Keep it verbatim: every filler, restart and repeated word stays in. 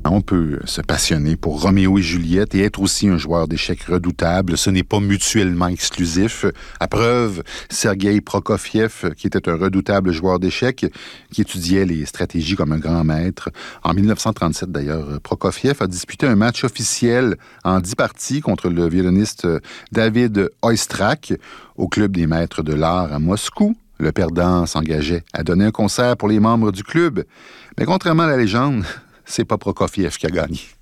On peut se passionner pour Roméo et Juliette et être aussi un joueur d'échecs redoutable. Ce n'est pas mutuellement exclusif. À preuve, Sergueï Prokofiev, qui était un redoutable joueur d'échecs, qui étudiait les stratégies comme un grand maître. En dix-neuf cent trente-sept, d'ailleurs, Prokofiev a disputé un match officiel en dix parties contre le violoniste David Oistrakh au Club des maîtres de l'art à Moscou. Le perdant s'engageait à donner un concert pour les membres du club. Mais contrairement à la légende, c'est pas Prokofiev qui a gagné.